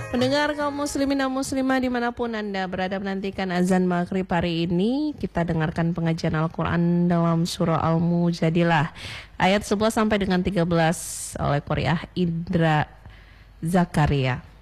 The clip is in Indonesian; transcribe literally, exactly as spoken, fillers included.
Pendengar kaum muslimin dan muslimah dimanapun Anda berada menantikan azan maghrib hari ini, kita dengarkan pengajian Al-Quran dalam surah Al-Mujadilah ayat sebelas sampai dengan tiga belas oleh Qoriah Indra Zakaria.